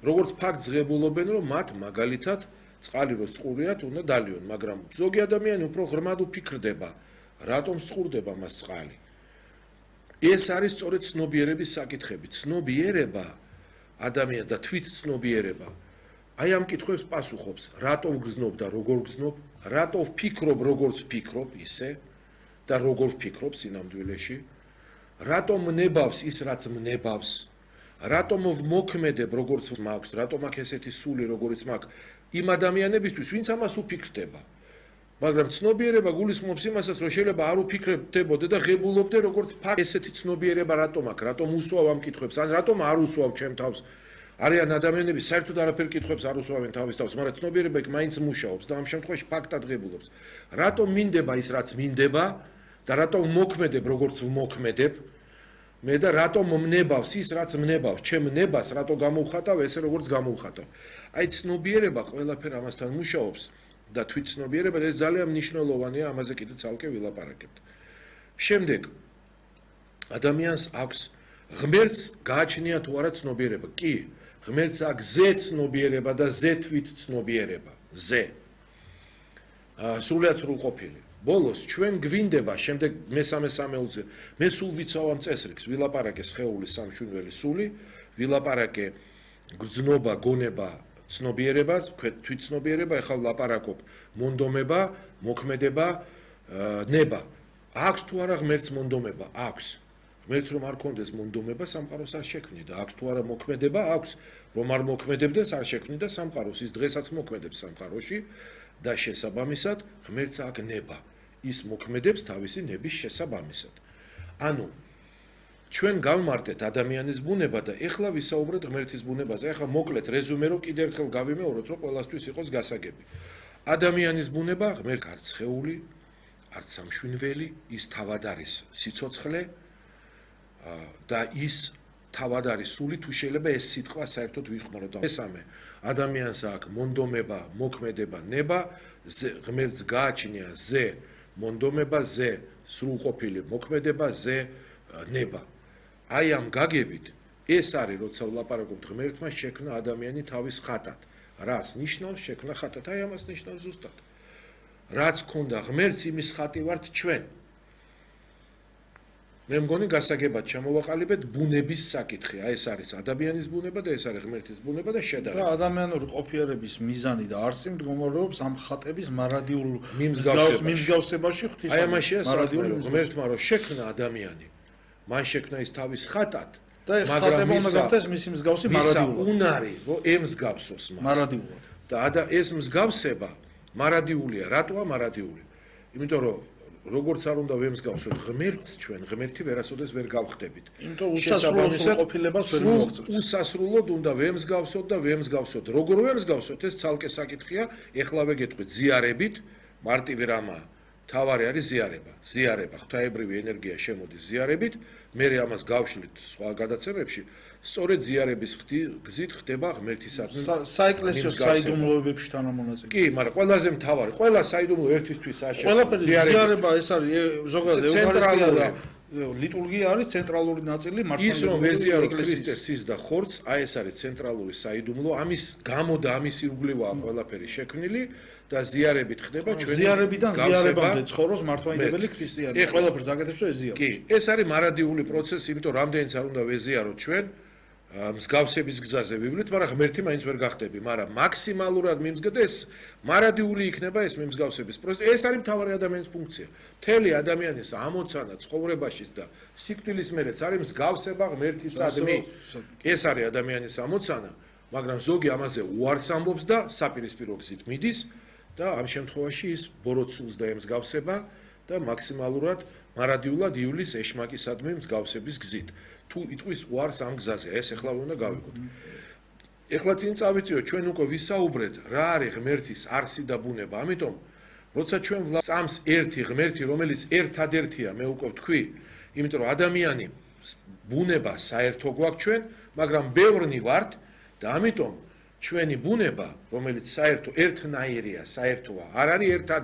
როგორც ფაქტს ღებულობენ, რომ მათ მაგალითად წყალი რო წყურიათ, უნდა დალიონ, მაგრამ ზოგი ადამიანი უფრო ღრმად უფიქრდება, რატომ წყურდება მას წყალი. ეს არის სწორედ ცნობიერების საკითხები. ცნობიერება ადამიანს და თვით ცნობიერება აი ამ კითხვებს პასუხობს, რატომ გრძნობ და როგორ გრძნობ, რატო ვფიქრობ, როგორც ვფიქრობ, ისე და როგორ ვფიქრობ სინამდვილეში, რატომ მნებავს ის, რაც მნებავს, რატომ ვმოქმედებ, როგორც მაქვს, რატომ აქ ესეთი სული, როგორც მაქვს, იმ ადამიანებისთვის, ვინც ამას უფიქრდება. მაგრამ ცნობიერება გულისხმობს იმასაც, რომ შეიძლება არ უფიქრებდებოდე და ღებულობდე, როგორც ფაქტ ესეთი ცნობიერება რატომ აქვს, რატომ უსვავ ამ კითხვებს, ან რატომ არ უსვავ ჩემ თავს. არიან ადამიანები საერთოდ არაფერ კითხვებს არ უსვავენ თავის თავს, მაგრამ ცნობიერება იქ მაინც მუშაობს და ამ შემთხვევაში ფაქტად ღებულობს. რატომ მინდება ის, რაც მინდება და რატომ მოქმედებ, როგორც ვმოქმედებ, მე და რატომ მნებავს ის, რაც მნებავს, ჩემ ნებას რატო გამოვხატავ ესე, როგორც გამოვხატავ. აი ცნობიერება ყველაფერ ამასთან მუშაობს და თვით ცნობიერება ეს ძალიან მნიშვნელოვანია, ამაზე კიდე ცალკე ვილაპარაკებთ. შემდეგ ადამიანს აქვს ღმერთს გააჩნია თუ არა ცნობიერება? კი, ღმერთს აქვს ზე ცნობიერება და ზე თვით ცნობიერება. ზე. სრულიად სრულყოფილი. ბოლოს ჩვენ გვინდება შემდეგ მესამე სამეულზე მე სულ ვიცავ ამ წესრიგს, ვილაპარაკე სხეულის სამშვიდობელი სული, ვილაპარაკე გრძნობა, გონება, ცნობიერებას, თვით ცნობიერება, ეხლა ვლაპარაკობ მონდომება, მოქმედება, ნება. აქვს თუ არა ღმერთს მონდომება? აქვს. ღმერთს რომ არ კონდეს მონდომება, სამყაროს არ შექმნიდა. აქვს თუ არა მოქმედება? აქვს. რომ არ მოქმედებდეს, არ შექმნიდა სამყაროს. ის დღესაც მოქმედებს სამყაროში და შესაბამისად ღმერთს აქვს ნება. ის მოქმედებს თავისი ნების შესაბამისად. ანუ ჩვენ გავმარტეთ ადამიანის ბუნება და ეხლა ვისაუბრეთ ღმერთის ბუნებაზე. ეხლა მოკლედ რეზუმე რომ კიდევ ერთხელ გავიმეოროთ, რომ ყველასთვის იყოს გასაგები. ადამიანის ბუნება ღმერთ არც სხეული, არც სამშვინველი, ის თავად არის სიცოცხლე და ის თავად არის სული, თუ შეიძლება ეს სიტყვა საერთოდ ვიხმაროთ. მესამე, ადამიანს აქვს მონდომება, მოქმედება, ნება, ღმერთს გააჩნია ზე მონდომება, ზე სრულყოფილი მოქმედება, ზე ნება. აი ამ გაგებით ეს არის, როცა ვლაპარაკობთ ღმერთმა შექმნა ადამიანი თავის ხატად. რას ნიშნავს შექმნა ხატად? აი ამას ნიშნავს ზუსტად. რაც ქონდა ღმერთს, იმის ხატი ვართ ჩვენ. მე მგონი გასაგებად ჩამოვაყალიბეთ ბუნების საკითხი. აი ეს არის ადამიანის ბუნება და ეს არის ღმერთის ბუნება და შედარება. და ადამიანური ყოფიერების მიზანი და არსი მდგომარეობს ამ ხატების მარადიულ მიმსგავსებაში ღვთის მარადიულ ღმერთმა რომ შექმნა ადამიანი, მან შექმნა ის თავის ხატად და ეს ხატება უნდა გახდეს მისი მსგავსი მარადიულად. უნარი რომ ემსგავსოს მას. მარადიულად. და ეს მსგავსება მარადიულია. რატოა მარადიული? იმიტომ რომ როგორც არ უნდა ვემსგავსოთ ღმერთს ჩვენ, ღმერთი ვერასოდეს ვერ გავხდებით. იმიტომ უსასრულო ყოფილებას ვერ მოვაღწევთ. უსასრულოდ უნდა ვემსგავსოთ და ვემსგავსოთ. როგორ ვემსგავსოთ, ეს ცალკე საკითხია. ეხლავე გეტყვით ზიარებით, მარტივი რამაა. თავარი არის ზიარება. ზიარება, ღვთაებრივი ენერგია შემოდის ზიარებით, მე ამას გავშლით სხვა გადაცემებში. სწორედ ზიარების გზით ხდება ღმერთისადმი საეკლესიო საიდუმლოებებში თანამონაწილე. კი, მაგრამ ყველაზე მთავარი, ყველა საიდუმლო ერთისთვის არ ყველაფერი ზიარება ეს არის ზოგადად ევქარისტია ლიტურგია არის ცენტრალური ნაწილი მართლმადიდებლური ის რომ ვეზიარო ქრისტეს სის და ხორცს, აი ეს არის ცენტრალური საიდუმლო, ამის გამო და ამის ირგვლივაა ყველაფერი შექმნილი და ზიარებით ხდება ჩვენი ზიარებიდან ზიარებამდე ცხოვრობს მართლმადიდებელი ქრისტიანი. ეს ყველაფერს აკეთებს და ეზიარებს. კი, ეს არის მარადიული პროცესი, იმიტომ რამდენიც არ უნდა ვეზიაროთ ჩვენ მსგავსების გზაზე ვივლით, მაგრამ ღმერთი მაინც ვერ გახდები, მაგრამ მაქსიმალურად მიმსგავსე ეს მარადიული იქნება ეს მიმსგავსების პროცესი. ეს არის მთავარი ადამიანის ფუნქცია. მთელი ადამიანის ამოცანა ცხოვრებაშიც და სიკვდილის მერეც არის მსგავსება ღმერთისადმი. ეს არის ადამიანის ამოცანა, მაგრამ ზოგი ამაზე უარს ამბობს და საპირისპირო გზით მიდის და ამ შემთხვევაში ის ბოროტსულს დაემსგავსება და მაქსიმალურად მარადიულად ივლის ეშმაკისადმი მსგავსების გზით. თუ იტყვის უარს ამ გზაზე, ეს ეხლა უნდა გავიგოთ. ეხლა წინ წავიწიოთ, ჩვენ უკვე ვისაუბრეთ, რა არის ღმერთის არსი და ბუნება. ამიტომ, როცა ჩვენ წამს ერთი ღმერთი, რომელიც ერთადერთია, მე უკვე ვთქვი, იმიტომ რომ ადამიანი ბუნება საერთო გვაქვს ჩვენ, მაგრამ ბევრნი ვართ და ამიტომ ჩვენი ბუნება, რომელიც საერთო ერთნაირია, საერთოა, არ არის ერთად